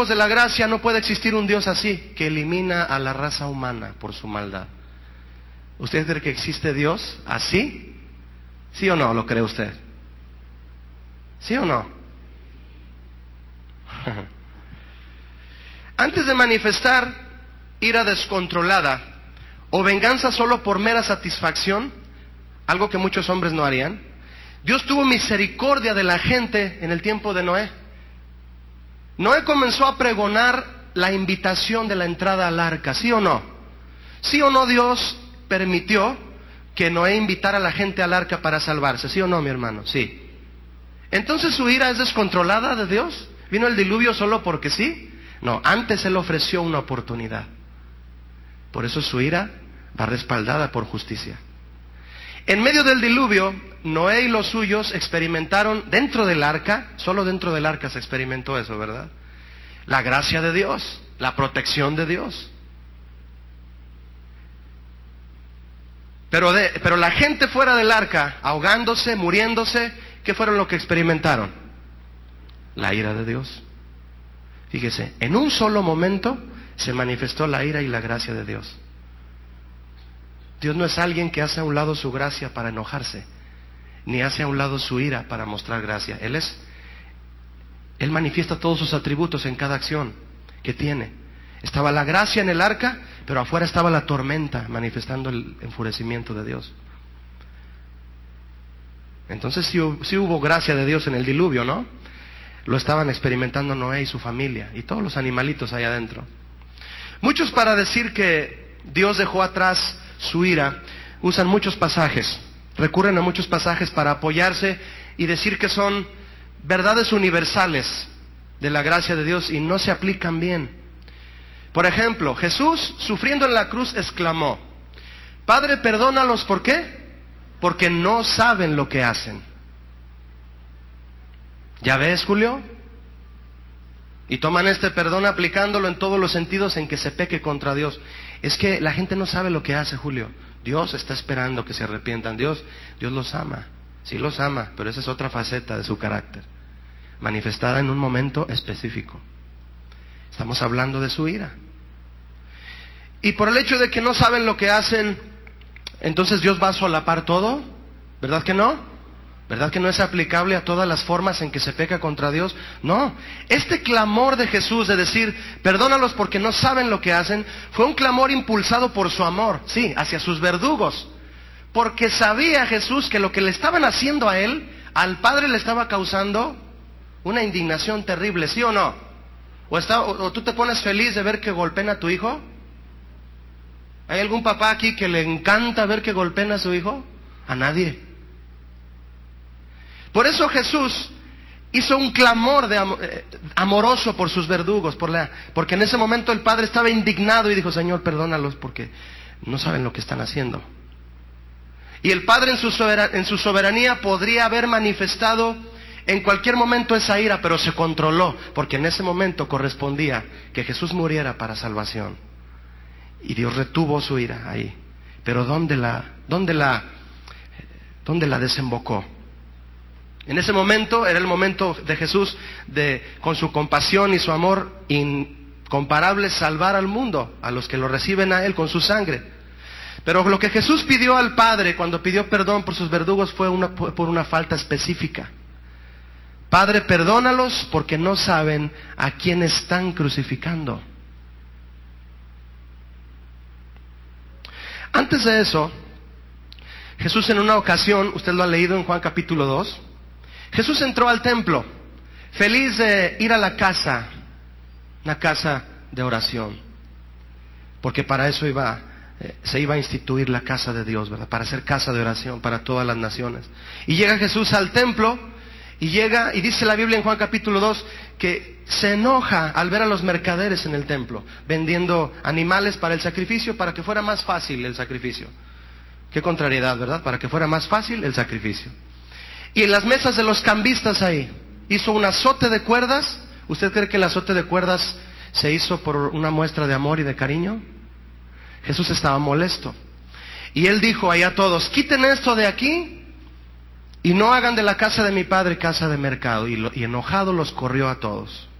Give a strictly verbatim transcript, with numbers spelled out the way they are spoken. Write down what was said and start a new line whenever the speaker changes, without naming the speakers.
tiempos de la gracia no puede existir un Dios así, que elimina a la raza humana por su maldad. ¿Usted cree que existe Dios así? ¿Sí o no? ¿Lo cree usted? ¿Sí o no? Antes de manifestar ira descontrolada o venganza solo por mera satisfacción, algo que muchos hombres no harían, Dios tuvo misericordia de la gente en el tiempo de Noé. Noé comenzó a pregonar la invitación de la entrada al arca, ¿sí o no? ¿Sí o no Dios permitió que Noé invitara a la gente al arca para salvarse? ¿Sí o no, mi hermano? Sí. ¿Entonces su ira es descontrolada de Dios? ¿Vino el diluvio solo porque sí? No, antes Él ofreció una oportunidad. Por eso su ira va respaldada por justicia. En medio del diluvio, Noé y los suyos experimentaron dentro del arca, solo dentro del arca se experimentó eso, ¿verdad? La gracia de Dios, la protección de Dios. Pero, de, pero la gente fuera del arca, ahogándose, muriéndose, ¿qué fueron lo que experimentaron? La ira de Dios. Fíjese, en un solo momento se manifestó la ira y la gracia de Dios. Dios no es alguien que hace a un lado su gracia para enojarse, ni hace a un lado su ira para mostrar gracia. Él es, Él manifiesta todos sus atributos en cada acción que tiene. Estaba la gracia en el arca, pero afuera estaba la tormenta manifestando el enfurecimiento de Dios. Entonces sí, sí hubo gracia de Dios en el diluvio, ¿no? Lo estaban experimentando Noé y su familia y todos los animalitos allá adentro. Muchos, para decir que Dios dejó atrás su ira, usan muchos pasajes, recurren a muchos pasajes para apoyarse y decir que son verdades universales de la gracia de Dios y no se aplican bien. Por ejemplo, Jesús, sufriendo en la cruz, exclamó: Padre, perdónalos, ¿por qué? Porque no saben lo que hacen. ¿Ya ves, Julio? Y toman este perdón aplicándolo en todos los sentidos en que se peque contra Dios. Es que la gente no sabe lo que hace, Julio. Dios está esperando que se arrepientan. Dios, Dios los ama. Sí los ama, pero esa es otra faceta de su carácter, manifestada en un momento específico. Estamos hablando de su ira. Y por el hecho de que no saben lo que hacen, entonces Dios va a solapar todo. ¿Verdad que no? ¿Verdad que no es aplicable a todas las formas en que se peca contra Dios? No. Este clamor de Jesús de decir, perdónalos porque no saben lo que hacen, fue un clamor impulsado por su amor, sí, hacia sus verdugos. Porque sabía Jesús que lo que le estaban haciendo a él, al Padre le estaba causando una indignación terrible, ¿sí o no? ¿O, está, o, o tú te pones feliz de ver que golpeen a tu hijo? ¿Hay algún papá aquí que le encanta ver que golpeen a su hijo? A nadie. Por eso Jesús hizo un clamor de am- eh, amoroso por sus verdugos, por la, porque en ese momento el Padre estaba indignado y dijo, Señor, perdónalos porque no saben lo que están haciendo. Y el Padre en su, soberan- en su soberanía podría haber manifestado en cualquier momento esa ira, pero se controló, porque en ese momento correspondía que Jesús muriera para salvación. Y Dios retuvo su ira ahí. Pero ¿dónde la, dónde la, dónde la desembocó? En ese momento era el momento de Jesús de, con su compasión y su amor incomparable, salvar al mundo, a los que lo reciben a Él con su sangre. Pero lo que Jesús pidió al Padre cuando pidió perdón por sus verdugos fue una, por una falta específica. Padre, perdónalos porque no saben a quién están crucificando. Antes de eso, Jesús en una ocasión, usted lo ha leído en Juan capítulo dos, Jesús entró al templo, feliz de ir a la casa, una casa de oración, porque para eso iba, eh, se iba a instituir la casa de Dios, ¿verdad? Para ser casa de oración para todas las naciones. Y llega Jesús al templo, y llega, y dice la Biblia en Juan capítulo dos, que se enoja al ver a los mercaderes en el templo, vendiendo animales para el sacrificio, para que fuera más fácil el sacrificio. Qué contrariedad, ¿verdad? Para que fuera más fácil el sacrificio. Y en las mesas de los cambistas ahí, hizo un azote de cuerdas. ¿Usted cree que el azote de cuerdas se hizo por una muestra de amor y de cariño? Jesús estaba molesto. Y Él dijo ahí a todos, quiten esto de aquí y no hagan de la casa de mi Padre casa de mercado. Y, lo, y enojado los corrió a todos.